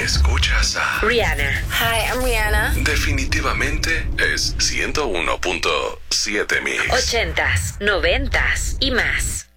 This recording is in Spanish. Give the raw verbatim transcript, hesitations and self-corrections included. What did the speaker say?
escuchas a Rihanna. Hi, I'm Rihanna. Definitivamente es ciento uno punto siete Mix. Ochentas, noventas y más.